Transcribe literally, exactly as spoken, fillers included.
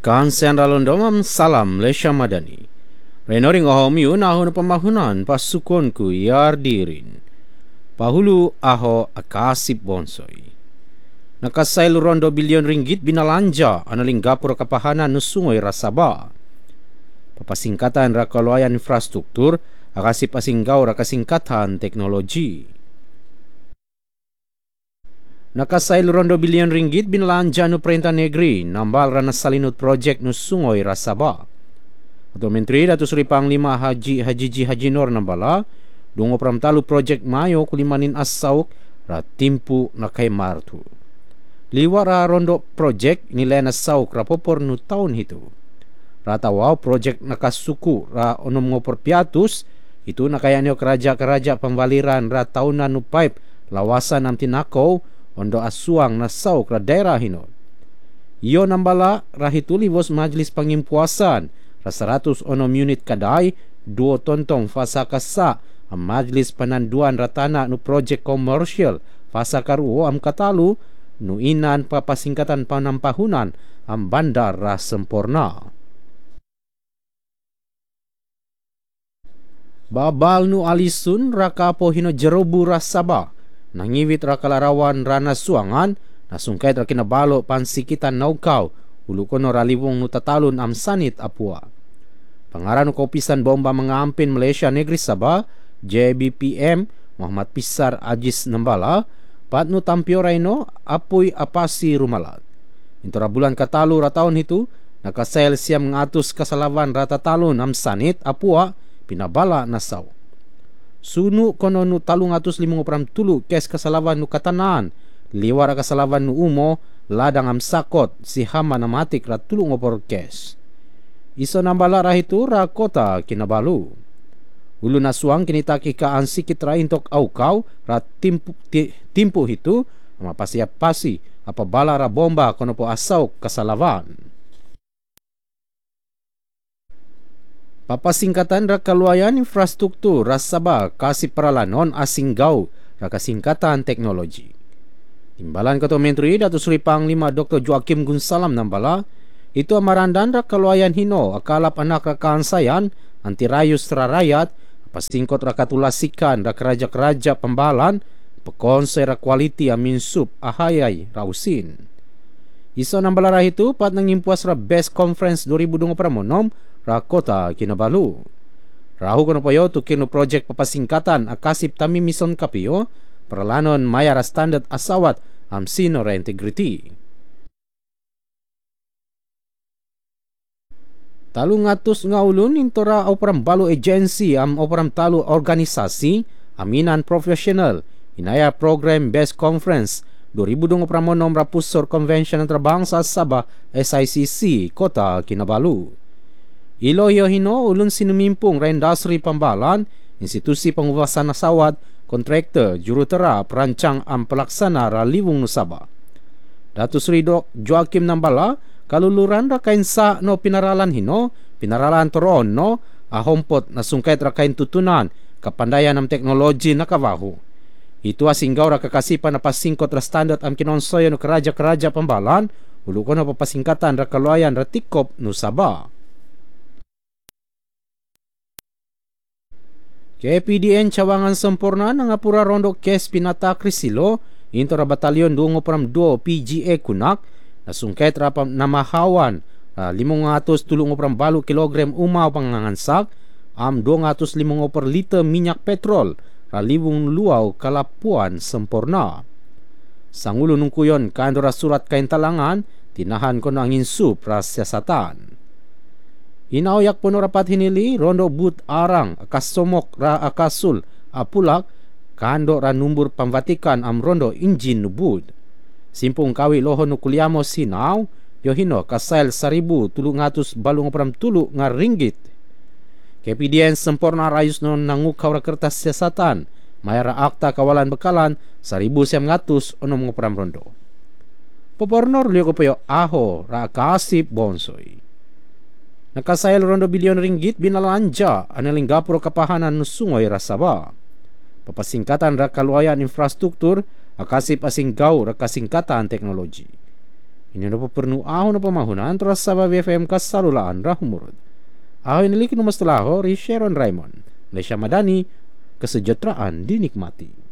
Kansen ralondomam salam Malaysia Madani. Renoring ahom yun ahon pamahunan pasukon ku yardirin. Pahulu aho akasip bonsoy. Nakasail rondo bilyon ringgit binalanja analing gapura kapahanan nusungoy rasaba. Papasingkatan rakaloyan infrastruktur akasip asinggaw rakasingkatan teknologi. Nakasail rondo bilyon ringgit binalanja no Perintah Negeri nambal rana salinut projek no Sungoy Rasaba. Atau Menteri Datuk Seri Panglima Haji Haji Ji Haji Nur nambala dungo pramtalu projek mayo kulimanin asauk ra timpu na kay martu. Liwa ra rondo projek nilai na sauk ra popor no taon hito. Ratawaw projek nakasuku ra onom ngopor piatus itu nakayanyo keraja-keraja pembaliran ra taunan no pipe lawasan am tinakaw ondo asuang na sauk ra daerah hino. Iyo nambala rahituli vos majlis pangimpuasan ra seratus onom unit kadai duo tontong fasa kasa ang majlis pananduan ratana no project commercial fasa karuo am katalu no inan papasingkatan panampahunan ang bandar ra sempurna. Babal no alisun rakapo hino jerobu rasaba nangiwit ra kalarawan rana suangan nasungkait ra kinabalo pansikitan naukaw ulukono raliwong no tatalon am sanit apua. Pangaran ko opisan bomba mga ampin Malaysia Negeri Sabah J B P M Muhammad Pisar Ajis nambala pat no tampio rayno apoy apasi rumalat. Intora bulan katalu ra taon hitu nakasel siyam ngatus kasalawan rata talon am sanit apua pinabala nasaw. Sunu kono nu talung atus limang pram tulu kes kasalawan nu katanaan liwar kasalawan nu umo ladang am sakot si hama namatik ra tulung opor kes. Iso nambala rahitu ra kota kinabalu. Ulu nasuang kinitaki kaan sikit ra intok aukaw ra timpu, ti, timpu hitu mapasiap-pasi apa bala ra bomba kono po asaw kasalawan. Papasingkatan rakaluayan infrastruktur rasaba kasi paralanon asinggaw rakasingkatan teknologi. Timbalan Ketua Menteri Datuk Seri Panglima Doktor Joakim Gunsalam nambala itu amarandan rakaluayan hino akalap anak rakansayan anti rayus rarayat pasingkot rakatulasikan rakaraja-keraja pembalan pekonsay rakwaliti amin sup ahayay rausin. Iso nambala rah itu pat nangimpuas ra Best Conference dua ribu dua puluh enam ra kota Kinabalu. Rahu kono payo tukin no project papasingkatan akasip tami mison kapiyo perlanon maya ra standard asawat am sino ra integrity. Talu ngatus ngaulun intora operam balu agency am operam talu organisasi aminan profesional inaya program Best Conference dua ribu dua puluh enam ra Pusor Convention Antarabangsa Sabah S I C C Kota Kinabalu. Iloyo hino ulun sinumimpong ra industri pambalan, institusi pengubasan nasawat, kontraktor, jurutera, perancang am pelaksana ra liwung nusaba. Datuk Seri Joakim nambala kaluluran ra kainsa no pinaralan hino, pinaralan toron no ahompot nasungkait ra kain tutunan kapandayan am teknologi nakawahu. Itu asinggaw ra kakasipan na pasingkot ra standard am kinonsoyo no keraja-keraja pambalan, ulu kono papasingkatan ra kaluayan ra tikop nusaba. K P D N Cawangan Sempurna nangapura rondo kes pinata Krisilo intora batalyon dungo pram duo P G A Kunak nasungkait rapam namahawan uh, limong atus tulong pram balu kilogram umaw pangangansak am dua ratus lima per liter minyak petrol raliwung luaw kalapuan sempurna. Sangulo nungkuyon kandora surat kain talangan tinahan kono angin sup rasyasatan. Inaoyak puno rapat hinili rondo but arang akasomok ra akasul apulak kando ra numbur pambatikan am rondo injin nubud. Simpung kawi loho no kuliamo sinaw yohino kasail saribu tulung atus balung pram tulu nga ringgit. K P D N sempurna rayus no nangukaw ra kertas siasatan mayara akta kawalan bekalan saribu siam ngatus onom ngopram rondo. Popornor liyo ko payo aho ra kasip bonsoy. Nakasayal rondo bilyon ringgit binalanja analing gapuro kapahanan no Sungoy Rasaba. Papasingkatan ra kaluayan infrastruktur akasip asinggaw ra kasingkatan teknologi. Ini na pernu ahon na pamahunan teras sa B F M kasalulaan rahumurud. Ahoy nilikin mas tulaho ri Sharon Raymond. Lesya Madani, kesejahteraan dinikmati.